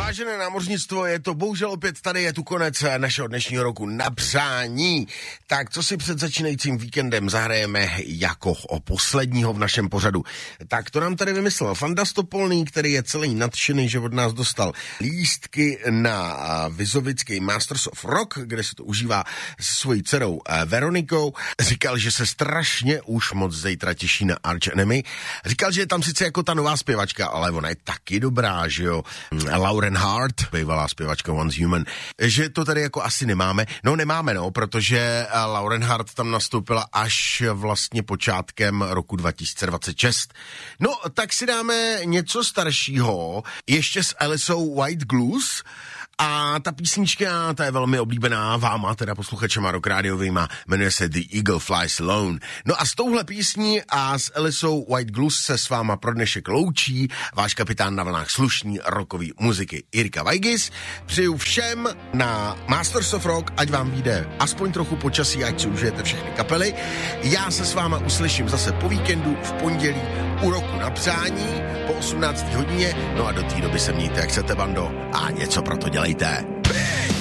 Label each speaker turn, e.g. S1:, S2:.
S1: Vážené námořnictvo, je to bohužel opět tady, je tu konec našeho dnešního roku na přání. Tak co si před začínajícím víkendem zahrajeme jako o posledního v našem pořadu? Tak to nám tady vymyslel Fanda Stopolný, který je celý nadšený, že od nás dostal lístky na Vizovický Masters of Rock, kde se to užívá se svojí dcerou Veronikou. Říkal, že se strašně už moc zítra těší na Arch Enemy. Říkal, že je tam sice jako ta nová zpěvačka, ale ona je taky dobrá, že jo. Lauren Hart, bývalá zpěvačka Once Human, že to tady jako asi nemáme. No nemáme, protože Lauren Hart tam nastoupila až vlastně počátkem roku 2026. No, tak si dáme něco staršího, ještě s Alicou White Glues. A ta písnička, ta je velmi oblíbená váma, teda posluchačema rock rádiovýma, jmenuje se The Eagle Flies Alone. No a s touhle písní a s Alicou White Glues se s váma pro dnešek loučí váš kapitán na vlnách slušný rockový muziky Jirka Vajgis. Přeju všem na Masters of Rock, ať vám vyjde aspoň trochu počasí, ať si užijete všechny kapely. Já se s váma uslyším zase po víkendu v pondělí u roku na přání po 18. hodině. No a do té doby se mějte, jak chcete, bando, a něco pro to dělejte.